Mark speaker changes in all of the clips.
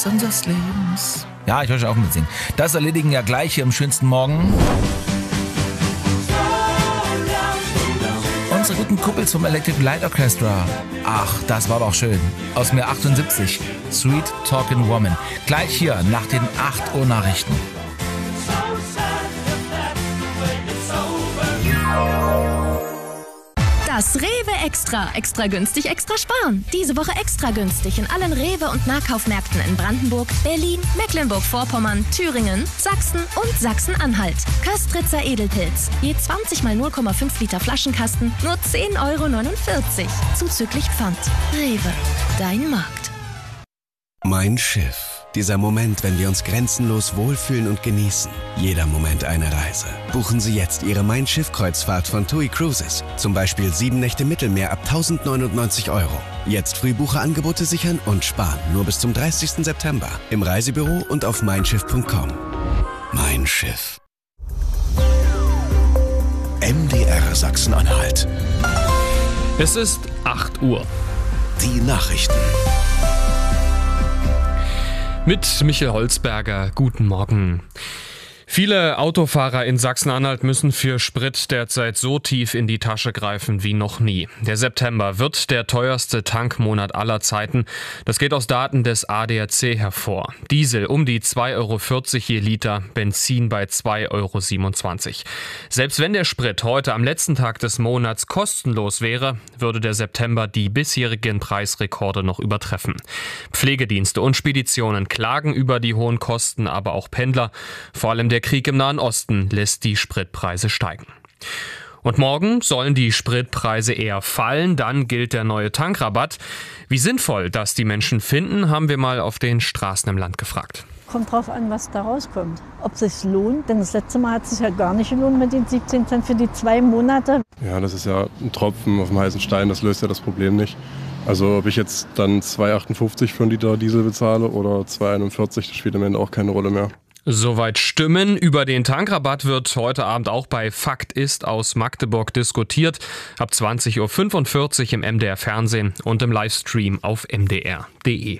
Speaker 1: unseres Lebens. Ja, ich höre schon auf mit Singen. Das erledigen ja gleich hier im schönsten Morgen unsere guten Kumpels vom Electric Light Orchestra. Ach, das war doch schön. Aus dem Jahr 78. Sweet Talkin' Woman. Gleich hier nach den 8 Uhr Nachrichten.
Speaker 2: Das Rewe Extra. Extra günstig, extra sparen. Diese Woche extra günstig in allen Rewe- und Nahkaufmärkten in Brandenburg, Berlin, Mecklenburg-Vorpommern, Thüringen, Sachsen und Sachsen-Anhalt. Köstritzer Edelpilz. Je 20 mal 0,5 Liter Flaschenkasten, nur 10,49 €. Zuzüglich Pfand. Rewe. Dein Markt.
Speaker 3: Mein Schiff. Dieser Moment, wenn wir uns grenzenlos wohlfühlen und genießen. Jeder Moment eine Reise. Buchen Sie jetzt Ihre Mein Schiff-Kreuzfahrt von TUI Cruises. Zum Beispiel 7 Nächte Mittelmeer ab 1.099 €. Jetzt Frühbucherangebote sichern und sparen. Nur bis zum 30. September. Im Reisebüro und auf meinschiff.com. Mein Schiff.
Speaker 4: MDR Sachsen-Anhalt.
Speaker 5: Es ist 8 Uhr.
Speaker 4: Die Nachrichten.
Speaker 5: Mit Michael Holzberger, guten Morgen. Viele Autofahrer in Sachsen-Anhalt müssen für Sprit derzeit so tief in die Tasche greifen wie noch nie. Der September wird der teuerste Tankmonat aller Zeiten. Das geht aus Daten des ADAC hervor. Diesel um die 2,40 € je Liter, Benzin bei 2,27 €. Selbst wenn der Sprit heute am letzten Tag des Monats kostenlos wäre, würde der September die bisherigen Preisrekorde noch übertreffen. Pflegedienste und Speditionen klagen über die hohen Kosten, aber auch Pendler, vor allem der Krieg im Nahen Osten lässt die Spritpreise steigen. Und morgen sollen die Spritpreise eher fallen, dann gilt der neue Tankrabatt. Wie sinnvoll das die Menschen finden, haben wir mal auf den Straßen im Land gefragt.
Speaker 6: Kommt drauf an, was da rauskommt. Ob es sich lohnt, denn das letzte Mal hat es sich ja gar nicht gelohnt mit den 17 Cent für die 2 Monate.
Speaker 7: Ja, das ist ja ein Tropfen auf dem heißen Stein, das löst ja das Problem nicht. Also ob ich jetzt dann 2,58 für einen Liter Diesel bezahle oder 2,41, das spielt am Ende auch keine Rolle mehr.
Speaker 5: Soweit Stimmen. Über den Tankrabatt wird heute Abend auch bei Fakt ist aus Magdeburg diskutiert. Ab 20.45 Uhr im MDR Fernsehen und im Livestream auf mdr.de.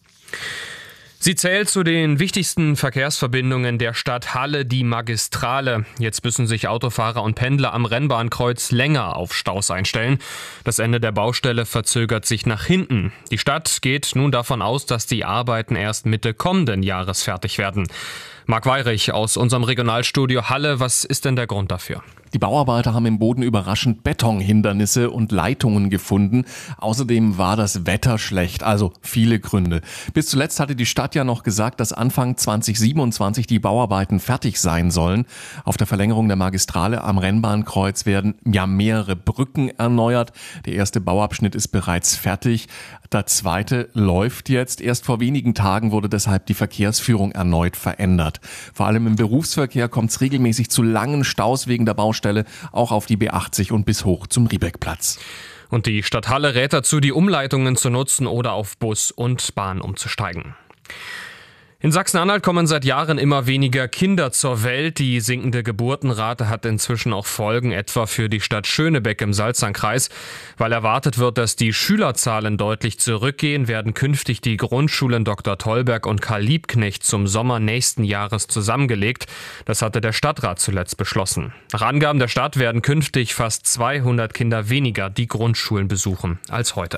Speaker 5: Sie zählt zu den wichtigsten Verkehrsverbindungen der Stadt Halle, die Magistrale. Jetzt müssen sich Autofahrer und Pendler am Rennbahnkreuz länger auf Staus einstellen. Das Ende der Baustelle verzögert sich nach hinten. Die Stadt geht nun davon aus, dass die Arbeiten erst Mitte kommenden Jahres fertig werden. Marc Weyrich aus unserem Regionalstudio Halle, was ist denn der Grund dafür?
Speaker 8: Die Bauarbeiter haben im Boden überraschend Betonhindernisse und Leitungen gefunden. Außerdem war das Wetter schlecht, also viele Gründe. Bis zuletzt hatte die Stadt ja noch gesagt, dass Anfang 2027 die Bauarbeiten fertig sein sollen. Auf der Verlängerung der Magistrale am Rennbahnkreuz werden ja mehrere Brücken erneuert. Der erste Bauabschnitt ist bereits fertig. Der zweite läuft jetzt. Erst vor wenigen Tagen wurde deshalb die Verkehrsführung erneut verändert. Vor allem im Berufsverkehr kommt es regelmäßig zu langen Staus wegen der Baustelle, auch auf die B80 und bis hoch zum Riebeckplatz.
Speaker 5: Und die Stadt Halle rät dazu, die Umleitungen zu nutzen oder auf Bus und Bahn umzusteigen. In Sachsen-Anhalt kommen seit Jahren immer weniger Kinder zur Welt. Die sinkende Geburtenrate hat inzwischen auch Folgen, etwa für die Stadt Schönebeck im Salzernkreis. Weil erwartet wird, dass die Schülerzahlen deutlich zurückgehen, werden künftig die Grundschulen Dr. Tollberg und Karl Liebknecht zum Sommer nächsten Jahres zusammengelegt. Das hatte der Stadtrat zuletzt beschlossen. Nach Angaben der Stadt werden künftig fast 200 Kinder weniger die Grundschulen besuchen als heute.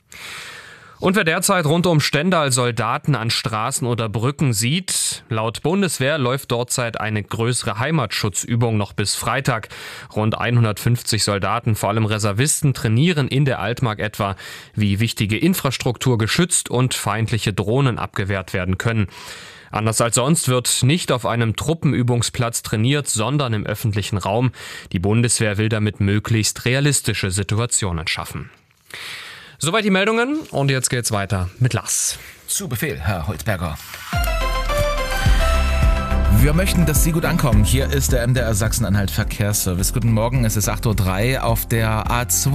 Speaker 5: Und wer derzeit rund um Stendal Soldaten an Straßen oder Brücken sieht, laut Bundeswehr läuft dort seit eine größere Heimatschutzübung noch bis Freitag. Rund 150 Soldaten, vor allem Reservisten, trainieren in der Altmark etwa, wie wichtige Infrastruktur geschützt und feindliche Drohnen abgewehrt werden können. Anders als sonst wird nicht auf einem Truppenübungsplatz trainiert, sondern im öffentlichen Raum. Die Bundeswehr will damit möglichst realistische Situationen schaffen. Soweit die Meldungen und jetzt geht's weiter mit Lars.
Speaker 1: Zu Befehl, Herr Holzberger. Wir möchten, dass Sie gut ankommen. Hier ist der MDR Sachsen-Anhalt Verkehrsservice. Guten Morgen, es ist 8:03 Uhr auf der A2.